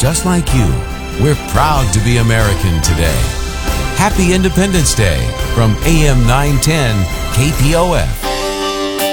just like you. We're proud to be American today. Happy Independence Day from AM 910 KPOF.